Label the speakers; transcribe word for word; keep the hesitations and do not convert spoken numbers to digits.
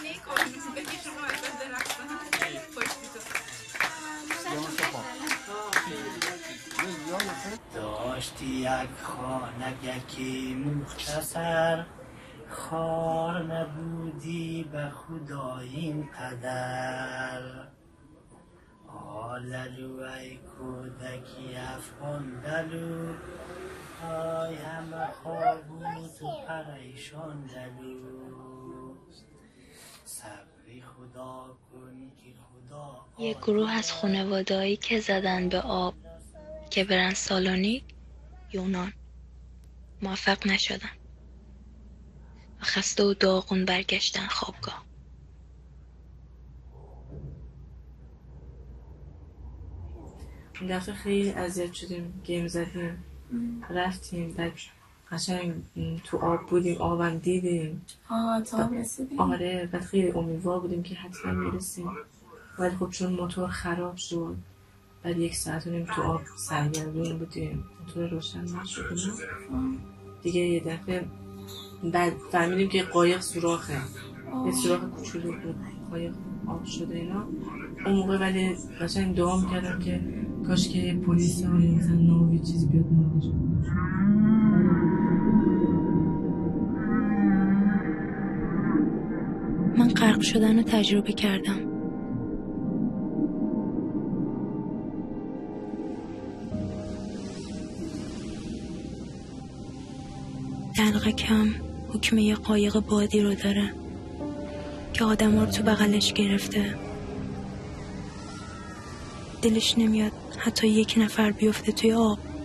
Speaker 1: داشتی یک خانگکی مختصر، خار نبودی به خدا این قدر. آللو ای کودکی افغان دلو، آی همه خواب تو پریشان دلو. صبری خدا کن که خدا.
Speaker 2: یک گروه از خانواده‌ای که زدن به آب که برن سالونیک یونان موفق نشدن و خسته و داغون برگشتن خوابگاه.
Speaker 3: این دفعه خیلی اذیت شدیم، گیم زدیم، رفتیم بعد قشنگ تو آب بودیم، آبم دیدیم.
Speaker 4: آه تا آب رسیدیم؟
Speaker 3: آره، بعد خیلی امیدوار بودیم که حتما میرسیم، ولی خب چون موتور خراب شد بعد یک ساعت و نیم تو آب سرگردون بودیم، موتور روشن نشد دیگه. یه دفعه بعد فهمیدیم که قایق سوراخه، یه سوراخ کوچولو بود، قایق آب شده اینا. اون موقع ولی قشنگ دعا میکردم که کاش که پلیس ها یا مثلا ناوی چیزی بیاد مراقبش کنه.
Speaker 2: من غرق شدن رو تجربه کردم. دلقکم حکم یه قایق بادی رو داره که آدم ها رو تو بغلش گرفته. دلش نمیاد حتی یک نفر بیفته توی آب.